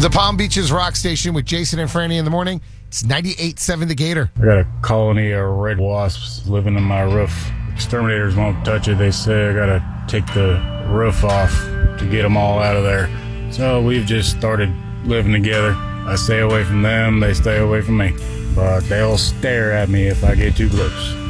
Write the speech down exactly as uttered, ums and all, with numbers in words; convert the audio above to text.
The Palm Beaches Rock Station with Jason and Franny in the morning. It's ninety-eight point seven The Gator. I got a colony of red wasps living in my roof. Exterminators won't touch it. They say I got to take the roof off to get them all out of there. So we've just started living together. I stay away from them. They stay away from me. But they'll stare at me if I get too close.